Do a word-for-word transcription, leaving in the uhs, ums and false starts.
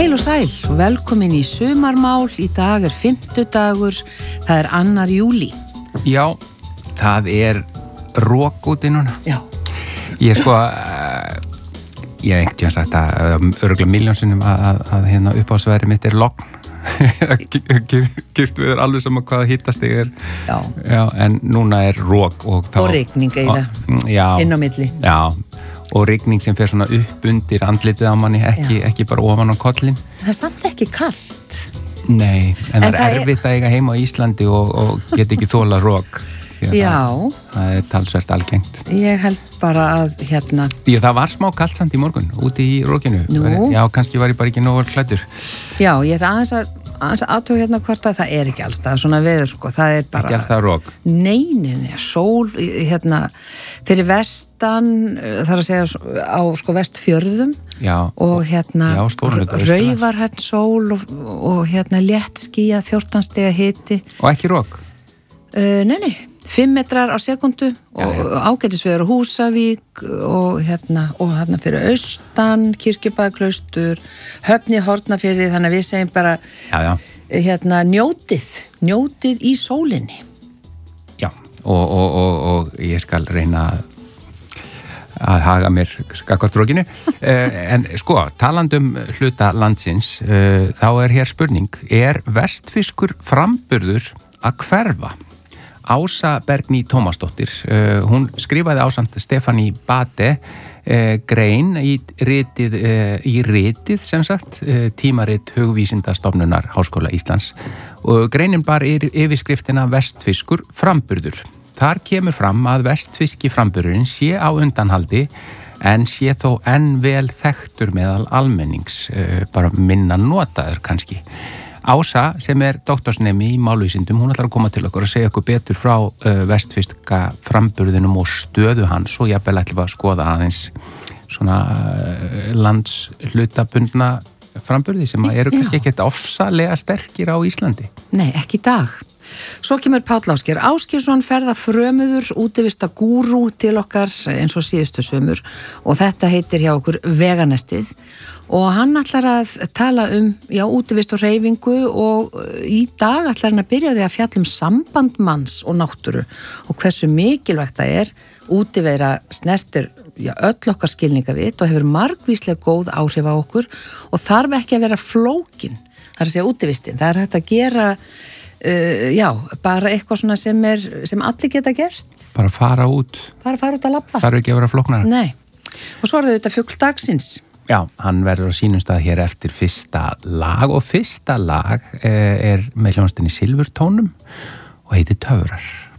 Heil og sæl og velkomin í sumarmál. Í dag er fimmtudagur, það er annar júlí. Já, það er rok úti núna. Já. Ég sko, uh, ég hef ekkert sagt að örgulega miljónsinnum að, að, að hérna uppáhaldsveðrið mitt er logn. Kyrst við er alveg sama hvaða hittastig er. Já. Já, en núna er rok og þá... Og rigning eða, inn á milli. Já, og rigning sem fer svona upp undir andlitið á manni, ekki, ekki bara ofan á kollin. Það er samt ekki kalt. Nei, en, en það er það erfitt að eiga heima á Íslandi og, og get ekki þola rok. Já. Það, það er talsvert algengt. Ég held bara að hérna... Já, það var smá kalt samt í morgun, úti í rokinu. Nú? Já, kannski var ég bara ekki nógu klæddur. Já, ég er aðeins að aðeins aðtöku hérna hvort að það er ekki alls það svona veður sko, það er bara... Ekki alls það rok? Nei, nei, nei, sól hérna fyrir vestan, þar að segja á sko vestfjörðum. Já. Og hérna já, Raufarhöfn sól og, og hérna létt skýjað fjórtán stiga hiti. Og ekki rok? Uh, nei, nei, fimm metrar á sekundu og ágætisveður á Húsavík og hérna, og hérna fyrir austan, Kirkjubæklaustur, Höfn í Hornafirði, þannig að við segjum bara já, já. hérna njótið, njótið í sólinni. Já, og, og, og, og ég skal reyna að að haga mér skakvart rókinu. uh, en sko, talandum hluta landsins, uh, þá er hér spurning, er vestfiskur framburður að hverfa? Ása Bergný Tómasdóttir, uh, hún skrifaði ásamt Stefani Bate uh, grein í ritið, uh, í ritið sem sagt, uh, tímarit Hugvísindastofnunar Háskóla Íslands og greinin bar yfirskriftina Vestfiskur framburður. Þar kemur fram að vestfiski framburðurinn sé á undanhaldi en sé þó enn vel þekktur meðal almennings, uh, bara minna notaður kannski. Ása, sem er doktorsnemi í málvísindum, hún ætlar að koma til okkur og segja okkur betur frá uh, vestfiska framburðinum og stöðu hans og jafnvel ætlum við að skoða aðeins svona uh, landshlutabundna framburði sem eru kannski ekkert ofsalega sterkir á Íslandi. Nei, ekki í dag. Svo kemur Páll Ásgeir Ásgeirsson ferða frömuður útivista gúrú til okkar eins og síðustu sömur og þetta heitir hjá okkur Veganestið og hann ætlar að tala um já, útivist og hreyfingu og í dag ætlar hann að byrja því að fjalla um samband manns og náttúru og hversu mikilvægt það er útiveira snertir já, öll okkar skilningavit og hefur margvíslega góð áhrif á okkur og þarf ekki að vera flókin, það er að segja útivistin, það er hægt að gera Uh, já, bara eitthvað svona sem er sem allir geta gert. Bara fara út. Bara fara út að labba. Það eru ekki að vera flóknara. Nei. Og svo er þetta fugl dagsins. Já, hann verður á sínum stað hér eftir fyrsta lag og fyrsta lag eh, er með hljónstinni Silfurtónum og heitir Töfrar.